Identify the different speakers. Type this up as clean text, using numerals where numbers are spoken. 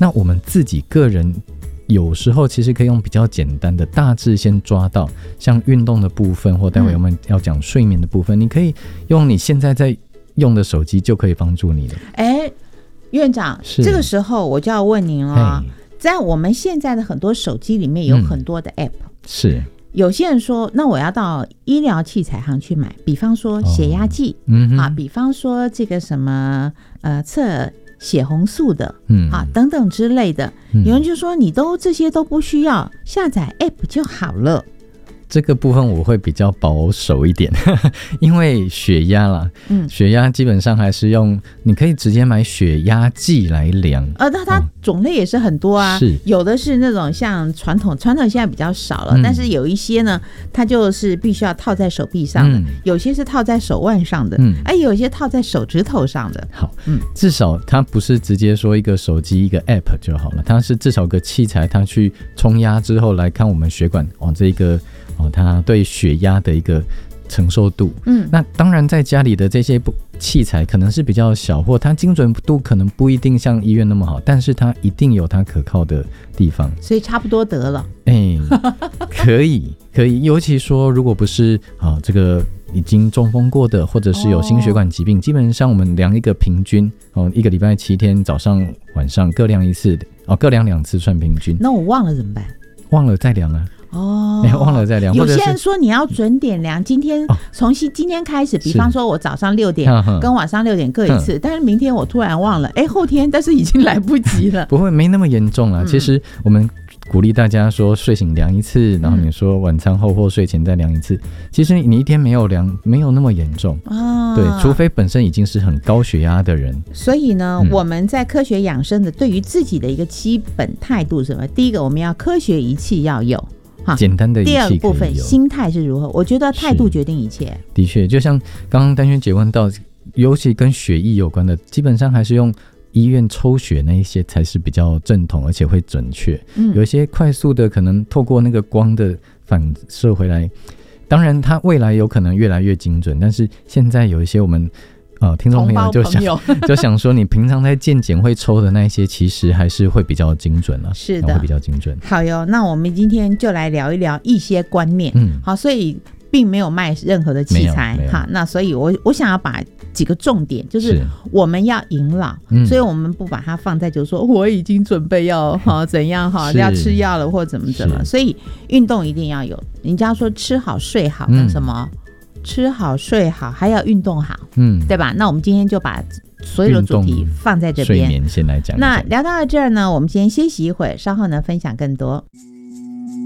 Speaker 1: 那我们自己个人有时候其实可以用比较简单的大致先抓到，像运动的部分或待会我们要讲睡眠的部分，你可以用你现在在用的手机就可以帮助你了。
Speaker 2: 院长，这个时候我就要问您了，在我们现在的很多手机里面有很多的 app，
Speaker 1: 是
Speaker 2: 有些人说那我要到医疗器材行去买，比方说血压计，比方说这个什么测血红素的，等等之类的，有人就说你这些都不需要，下载 app 就好了。
Speaker 1: 这个部分我会比较保守一点因为血压啦，血压基本上还是用，你可以直接买血压计来量，
Speaker 2: 它种类也是很多啊，
Speaker 1: 是有
Speaker 2: 的是那种像传统现在比较少了，但是有一些呢它就是必须要套在手臂上的，有些是套在手腕上的，有些套在手指头上的。
Speaker 1: 好，至少它不是直接说一个手机一个 app 就好了，它是至少个器材，它去冲压之后来看我们血管这个它对血压的一个承受度。那当然在家里的这些器材可能是比较小，或它精准度可能不一定像医院那么好，但是它一定有它可靠的地方，所
Speaker 2: 以差不多得了。
Speaker 1: 可以，尤其说如果不是这个已经中风过的，或者是有心血管疾病，基本上我们量一个平均，一个礼拜7天早上晚上各量一次，各量2次算平均。
Speaker 2: 那我忘了怎么办？
Speaker 1: 忘了再量啊。忘了再量。
Speaker 2: 有些人说你要准点量，今天从今天开始，比方说我早上6点跟晚上6点各一次，但是明天我突然忘了，后天但是已经来不及了。
Speaker 1: 不会，没那么严重啦。其实我们鼓励大家说睡醒量一次，然后你说晚餐后或睡前再量一次，其实你一天没有量没有那么严重对，除非本身已经是很高血压的人。
Speaker 2: 所以呢，我们在科学养生的对于自己的一个基本态度是什么？第一个，我们要科学仪器要有，
Speaker 1: 简单的仪器可以有。
Speaker 2: 第二部分，心态是如何？我觉得态度决定一切。
Speaker 1: 的确，就像刚刚丹萱姐问到，尤其跟血液有关的，基本上还是用医院抽血那一些才是比较正统，而且会准确。有一些快速的，可能透过那个光的反射回来，当然它未来有可能越来越精准，但是现在有一些我们听众朋友就想说，你平常在健检会抽的那一些，其实还是会比较精准了。
Speaker 2: 是的，
Speaker 1: 会比较精准。
Speaker 2: 好哟，那我们今天就来聊一聊一些观念。好，所以并没有卖任何的器材哈。那所以我想要把几个重点，就是我们要迎老，所以我们不把它放在就是说我已经准备要怎样要吃药了或怎么，所以运动一定要有。人家说吃好睡好跟什么？吃好睡好还要运动好，对吧？那我们今天就把所有的主题放在这边，
Speaker 1: 睡眠先来讲。
Speaker 2: 那聊到了这儿呢，我们先休息一会，稍后呢分享更多。